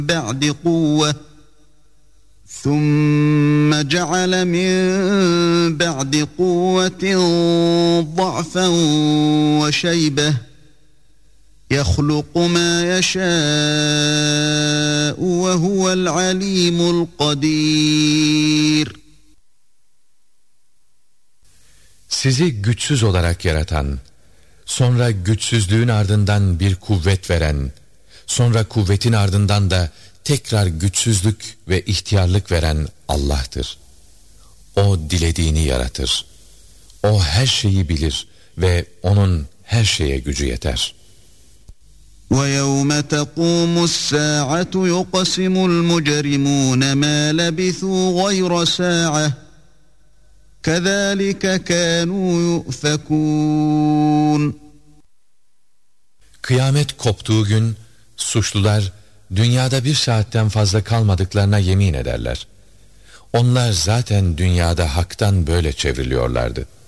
بَعْدِ قُوَّةٍ ثُمَّ جَعَلَ مِن بَعْدِ قُوَّةٍ ضَعْفًا وَشَيْبَةً يَخْلُقُ مَا يَشَاءُ وَهُوَ الْعَلِيمُ الْقَدِيرُ. Sizi güçsüz olarak yaratan, sonra güçsüzlüğün ardından bir kuvvet veren, sonra kuvvetin ardından da tekrar güçsüzlük ve ihtiyarlık veren Allah'tır. O dilediğini yaratır. O her şeyi bilir ve O'nun her şeye gücü yeter. وَيَوْمَ تَقُومُ السَّاعَةُ يُقْسِمُ الْمُجْرِمُونَ مَا لَبِثُوا غَيْرَ سَاعَةٍ كَذَٰلِكَ كَانُوا يُؤْفَكُونَ. Kıyamet koptuğu gün suçlular dünyada bir saatten fazla kalmadıklarına yemin ederler. Onlar zaten dünyada haktan böyle çevriliyorlardı.